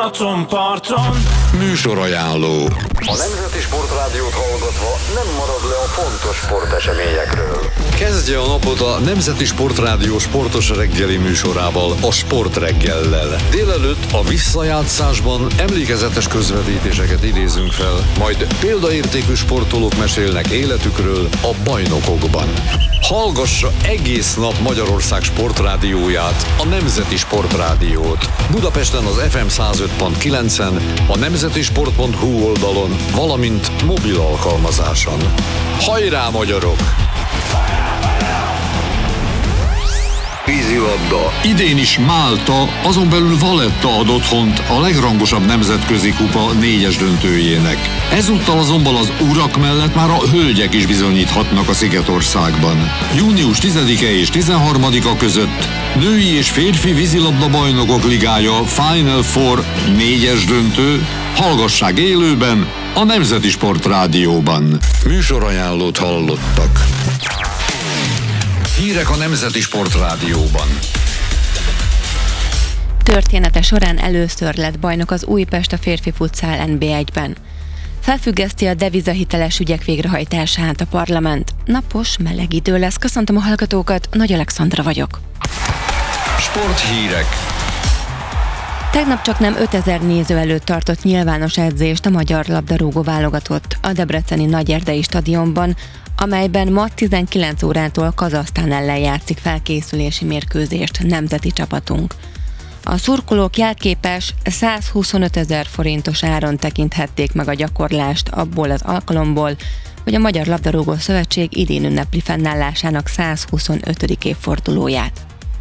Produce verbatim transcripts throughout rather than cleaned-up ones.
Balatonparton. Műsorajánló. A Nemzeti Sportrádiót hallgatva nem marad le a fontos sporteseményekről. Kezdje a napot a Nemzeti Sportrádió sportos reggeli műsorával, a Sportreggellel. Délelőtt a visszajátszásban emlékezetes közvetítéseket idézünk fel, majd példaértékű sportolók mesélnek életükről a bajnokokban. Hallgassa egész nap Magyarország sportrádióját, a Nemzeti Sportrádiót. Budapesten az ef em száz öt pont kilencen, a nemzetisport pont hu oldalon, valamint mobil alkalmazáson. Hajrá, magyarok! Vízilabda. Idén is Málta, azon belül Valletta ad otthont a legrangosabb nemzetközi kupa négyes döntőjének. Ezúttal azonban az urak mellett már a hölgyek is bizonyíthatnak a Szigetországban. június tizedike és tizenharmadika között női és férfi vízilabda bajnokok ligája Final Four négyes döntő, hallgassák élőben a Nemzeti Sportrádióban. Műsorajánlót hallottak. Hírek a Nemzeti Sportrádióban. Története során először lett bajnok az Újpest a férfi futszál en bé egyben. Felfüggeszti a devizahiteles ügyek végrehajtását a parlament. Napos, meleg idő lesz. Köszöntöm a hallgatókat, Nagy Alexandra vagyok. Sporthírek. Tegnap csak nem ötezer néző előtt tartott nyilvános edzést a magyar labdarúgó válogatott a debreceni Nagyerdei stadionban, amelyben ma tizenkilenc órától Kazahsztán ellen játszik felkészülési mérkőzést nemzeti csapatunk. A szurkolók jelképes százhuszonötezer forintos áron tekinthették meg a gyakorlást abból az alkalomból, hogy a Magyar Labdarúgó Szövetség idén ünnepli fennállásának százhuszonötödik évfordulóját.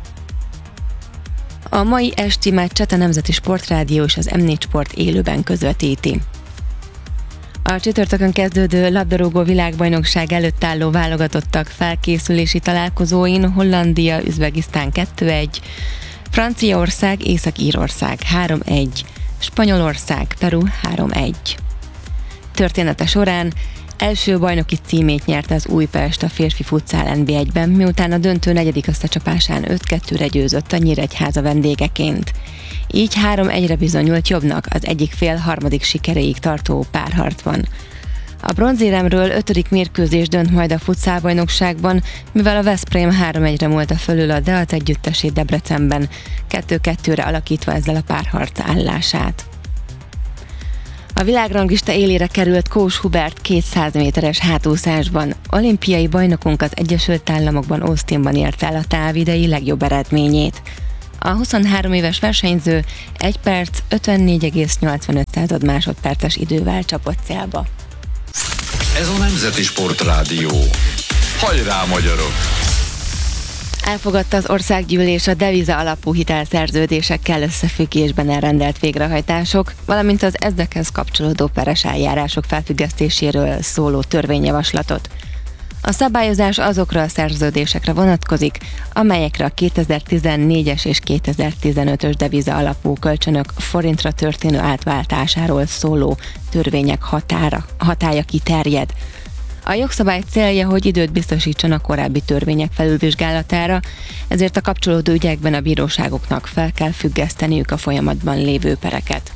A mai esti meccset a Nemzeti Sportrádió és az em négy Sport élőben közvetíti. A csütörtökön kezdődő labdarúgó világbajnokság előtt álló válogatottak felkészülési találkozóin Hollandia, Üzbegisztán kettő egy, Franciaország, Észak-Írország három egy, Spanyolország, Peru három egy. Története során első bajnoki címét nyerte az Újpest a férfi futszál en bé egyben, miután a döntő negyedik összecsapásán öt kettőre győzött a Nyíregyháza vendégeként. Így három egyre bizonyult jobbnak az egyik fél harmadik sikeréig tartó párharcban. A bronzéremről ötödik mérkőzés dönt majd a futszálbajnokságban, mivel a Veszprém három egyre múlta fölül a Deac együttesét Debrecenben, kettő kettőre alakítva ezzel a párharc állását. A világranglista élére került Kós Hubert kétszáz méteres hátúszásban. Olimpiai bajnokunk az Egyesült Államokban, Austinban ért el a távidei legjobb eredményét. A huszonhárom éves versenyző egy perc ötvennégy egész nyolcvanöt másodperces idővel csapott célba. Ez a Nemzeti Sportrádió. Hajrá, magyarok! Elfogadta az országgyűlés a deviza alapú hitelszerződésekkel összefüggésben elrendelt végrehajtások, valamint az ezekhez kapcsolódó peres eljárások felfüggesztéséről szóló törvényjavaslatot. A szabályozás azokra a szerződésekre vonatkozik, amelyekre a kétezer-tizennégyes és kétezer-tizenötös deviza alapú kölcsönök forintra történő átváltásáról szóló törvények határa, hatálya kiterjed. A jogszabály célja, hogy időt biztosítson a korábbi törvények felülvizsgálatára, ezért a kapcsolódó ügyekben a bíróságoknak fel kell függeszteniük a folyamatban lévő pereket.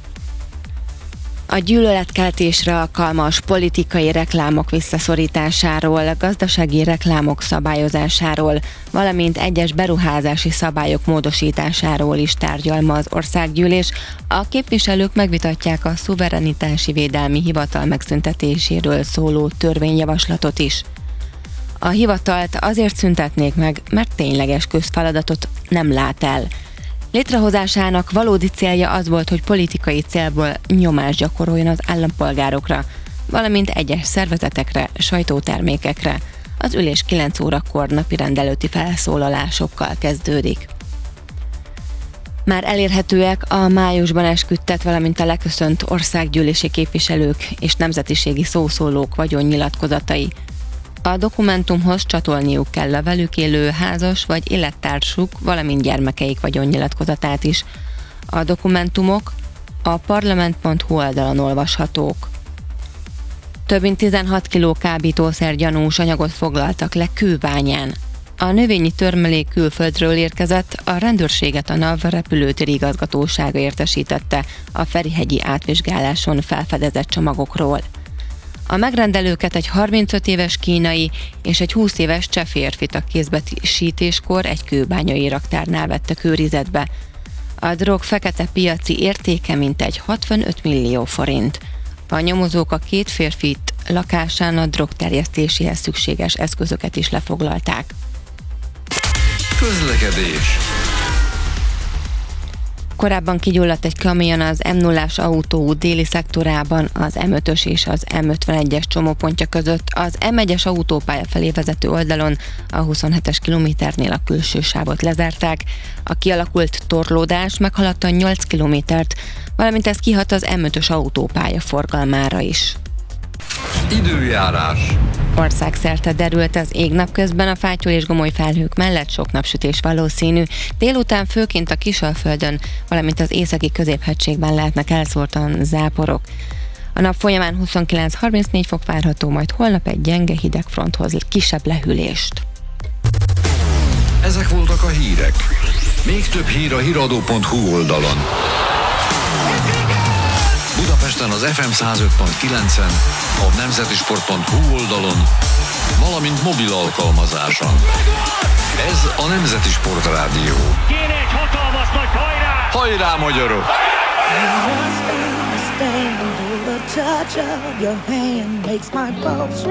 A gyűlöletkeltésre alkalmas politikai reklámok visszaszorításáról, gazdasági reklámok szabályozásáról, valamint egyes beruházási szabályok módosításáról is tárgyal ma az országgyűlés. A képviselők megvitatják a szuverenitási védelmi hivatal megszüntetéséről szóló törvényjavaslatot is. A hivatalt azért szüntetnék meg, mert tényleges közfeladatot nem lát el. Létrehozásának valódi célja az volt, hogy politikai célból nyomást gyakoroljon az állampolgárokra, valamint egyes szervezetekre, sajtótermékekre. Az ülés kilenc órakor napirend előtti felszólalásokkal kezdődik. Már elérhetőek a májusban esküdtet, valamint a leköszönt országgyűlési képviselők és nemzetiségi szószólók vagyonnyilatkozatai. A dokumentumhoz csatolniuk kell a velük élő házas vagy élettársuk, valamint gyermekeik vagyonnyilatkozatát is. A dokumentumok a parlament pont hu oldalon olvashatók. Több mint tizenhat kiló kábítószer gyanús anyagot foglaltak le Kőbányán. A növényi törmelék külföldről érkezett, a rendőrséget a NAV repülőtéri igazgatósága értesítette a Ferihegyi átvizsgáláson felfedezett csomagokról. A megrendelőket egy harmincöt éves kínai és egy húsz éves cseh férfit a kézbesítéskor egy kőbányai raktárnál vettek őrizetbe. A drog fekete piaci értéke mintegy hatvanöt millió forint. A nyomozók a két férfit lakásán a drog terjesztéséhez szükséges eszközöket is lefoglalták. Közlekedés. Korábban kigyulladt egy kamion az M nullás autóút déli szektorában, az M ötös és az M ötvenegyes csomópontja között, az M egyes autópálya felé vezető oldalon a huszonhetes kilométernél a külső sávot lezárták. A kialakult torlódás meghaladta nyolc kilométert, valamint ez kihat az M ötös autópálya forgalmára is. Időjárás. Országszerte derült az ég napközben, a fátyol és gomoly felhők mellett sok napsütés valószínű. Délután főként a Kisalföldön, valamint az északi középhegységben lehetnek elszórtan záporok. A nap folyamán huszonkilenc-harmincnégy fok várható, majd holnap egy gyenge hidegfronthoz kisebb lehűlést. Ezek voltak a hírek. Még több hír a híradó pont hu oldalon. Budapesten az ef em száz öt pont kilencen, a nemzetisport pont hu oldalon, valamint mobil alkalmazáson. Ez a Nemzeti Sport Rádió. Kéne egy hatalmas nagy hajrá! Hajrá, magyarok! The touch of your hand makes my pulse